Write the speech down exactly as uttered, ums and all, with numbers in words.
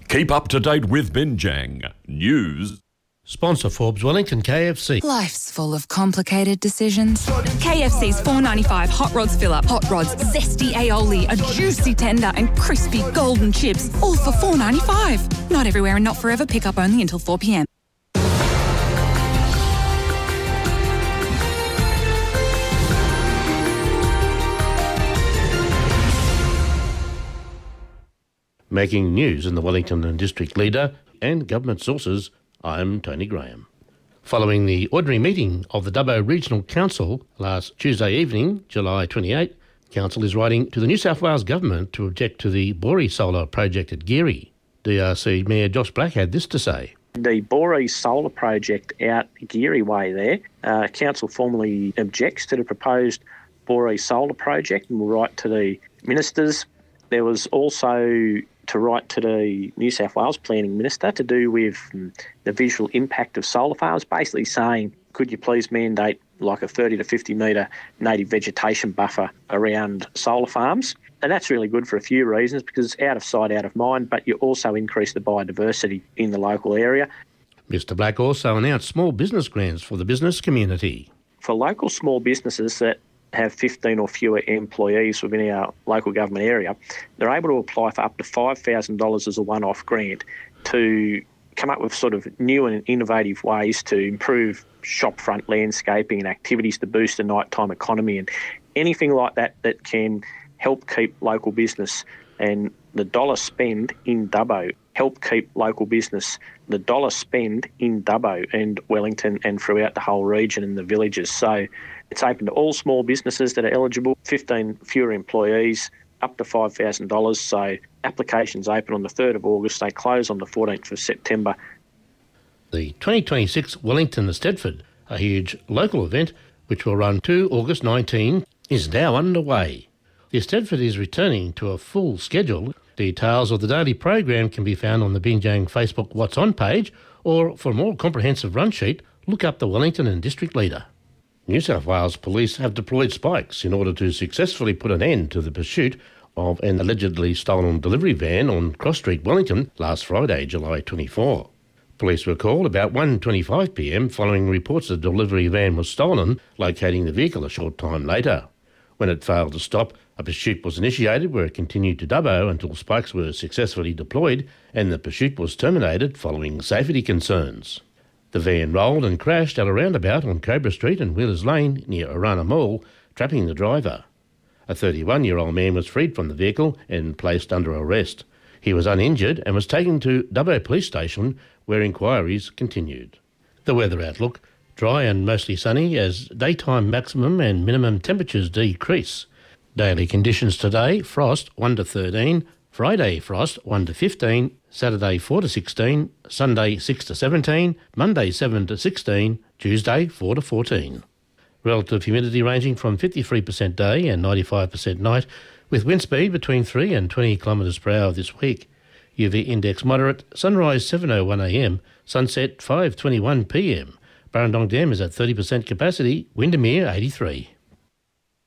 Keep up to date with Binjang News. Sponsor Forbes Wellington K F C. Life's full of complicated decisions. K F C's four ninety-five Hot Rods Fill-Up. Hot Rods, zesty aioli, a juicy tender and crispy golden chips, all for four ninety-five. Not everywhere and not forever. Pick up only until four p m. Making news in the Wellington and District Leader and government sources, I'm Tony Graham. Following the ordinary meeting of the Dubbo Regional Council last Tuesday evening, July twenty-eighth, Council is writing to the New South Wales Government to object to the Boree Solar project at Geary. D R C Mayor Josh Black had this to say. The Boree Solar project out Geary Way there, uh, Council formally objects to the proposed Boree Solar project and will write to the ministers. There was also to write to the New South Wales Planning Minister to do with um, the visual impact of solar farms, basically saying, could you please mandate like a thirty to fifty metre native vegetation buffer around solar farms? And that's really good for a few reasons, because it's out of sight, out of mind, but you also increase the biodiversity in the local area. Mister Black also announced small business grants for the business community. For local small businesses that have fifteen or fewer employees within our local government area, they're able to apply for up to five thousand dollars as a one-off grant to come up with sort of new and innovative ways to improve shopfront landscaping and activities to boost the nighttime economy and anything like that that can help keep local business and the dollar spend in Dubbo, help keep local business, the dollar spend in Dubbo and Wellington and throughout the whole region and the villages. So it's open to all small businesses that are eligible, fifteen fewer employees, up to five thousand dollars. So applications open on the third of August. They close on the fourteenth of September. The twenty twenty-six Wellington Eisteddfod, a huge local event which will run to August nineteenth, is now underway. The Eisteddfod is returning to a full schedule. Details of the daily program can be found on the Binjang Facebook What's On page, or for a more comprehensive run sheet, look up the Wellington and District Leader. New South Wales Police have deployed spikes in order to successfully put an end to the pursuit of an allegedly stolen delivery van on Cross Street, Wellington, last Friday, July twenty-fourth. Police were called about one twenty-five p m following reports the delivery van was stolen, locating the vehicle a short time later. When it failed to stop, a pursuit was initiated where it continued to Dubbo until spikes were successfully deployed and the pursuit was terminated following safety concerns. The van rolled and crashed at a roundabout on Cobra Street and Wheelers Lane near Arana Mall, trapping the driver. A thirty-one-year-old man was freed from the vehicle and placed under arrest. He was uninjured and was taken to Dubbo Police Station, where inquiries continued. The weather outlook: dry and mostly sunny as daytime maximum and minimum temperatures decrease. Daily conditions today: frost one to thirteen, Friday frost one to fifteen, Saturday four to sixteen, Sunday six to seventeen, Monday seven to sixteen, Tuesday four to fourteen. Relative humidity ranging from fifty-three percent day and ninety-five percent night, with wind speed between three and twenty kilometres per hour this week. U V index moderate, sunrise seven oh one a m, sunset five twenty-one p m. Burrendong Dam is at thirty percent capacity, Windermere eighty-three.